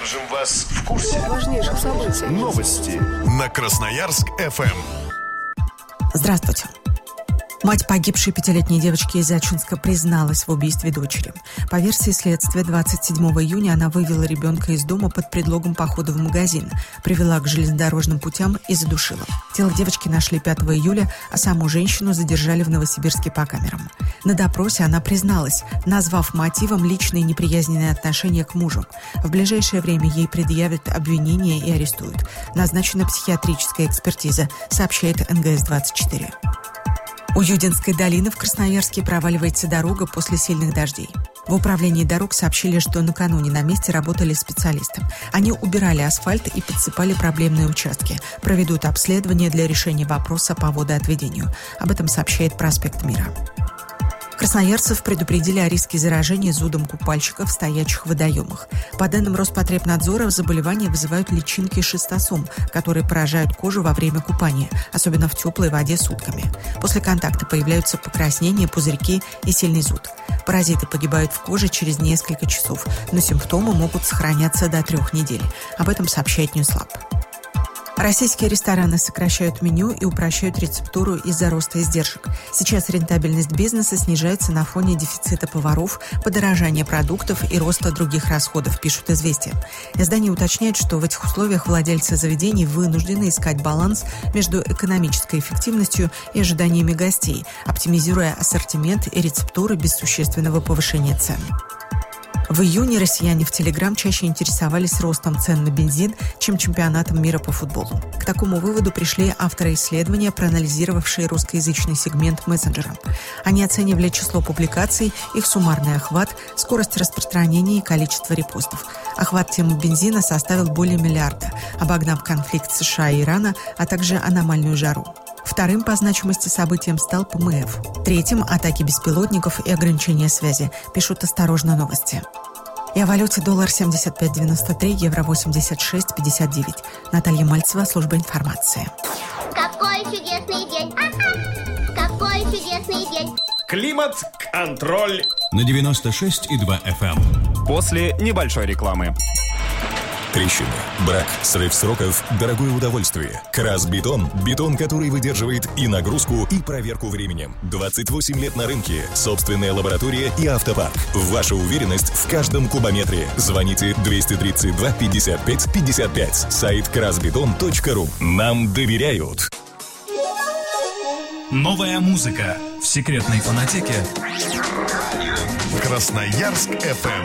Держим вас в курсе важнейших событий. Новости на Красноярск-ФМ. Здравствуйте. Мать погибшей 5-летней девочки из Ачинска призналась в убийстве дочери. По версии следствия, 27 июня она вывела ребенка из дома под предлогом похода в магазин, привела к железнодорожным путям и задушила. Тело девочки нашли 5 июля, а саму женщину задержали в Новосибирске по камерам. На допросе она призналась, назвав мотивом личные неприязненные отношения к мужу. В ближайшее время ей предъявят обвинения и арестуют. Назначена психиатрическая экспертиза, сообщает НГС-24. У Юдинской долины в Красноярске проваливается дорога после сильных дождей. В управлении дорог сообщили, что накануне на месте работали специалисты. Они убирали асфальт и подсыпали проблемные участки. Проведут обследование для решения вопроса по водоотведению. Об этом сообщает «Проспект Мира». Красноярцев предупредили о риске заражения зудом купальщиков в стоячих водоемах. По данным Роспотребнадзора, заболевания вызывают личинки шистосом, которые поражают кожу во время купания, особенно в теплой воде сутками. После контакта появляются покраснения, пузырьки и сильный зуд. Паразиты погибают в коже через несколько часов, но симптомы могут сохраняться до 3 недель. Об этом сообщает Ньюслаб. Российские рестораны сокращают меню и упрощают рецептуру из-за роста издержек. Сейчас рентабельность бизнеса снижается на фоне дефицита поваров, подорожания продуктов и роста других расходов, пишут «Известия». Издание уточняет, что в этих условиях владельцы заведений вынуждены искать баланс между экономической эффективностью и ожиданиями гостей, оптимизируя ассортимент и рецептуры без существенного повышения цен. В июне россияне в Телеграм чаще интересовались ростом цен на бензин, чем чемпионатом мира по футболу. К такому выводу пришли авторы исследования, проанализировавшие русскоязычный сегмент мессенджера. Они оценивали число публикаций, их суммарный охват, скорость распространения и количество репостов. Охват темы бензина составил более миллиарда, обогнав конфликт США и Ирана, а также аномальную жару. Вторым по значимости событием стал ПМФ. Третьим – атаки беспилотников и ограничения связи, пишут «Осторожно, новости». И о валюте доллар 75.93, евро 86.59. Наталья Мальцева, служба информации. Какой чудесный день! Какой чудесный день! Климат-контроль на 96,2 FM. После небольшой рекламы. Трещины, брак, срыв сроков, дорогое удовольствие. Красбетон – бетон, который выдерживает и нагрузку, и проверку временем. 28 лет на рынке, собственная лаборатория и автопарк. Ваша уверенность в каждом кубометре. Звоните 232 55 55. Сайт красбетон.ру. Нам доверяют. Новая музыка в секретной фонотеке Красноярск-ФМ.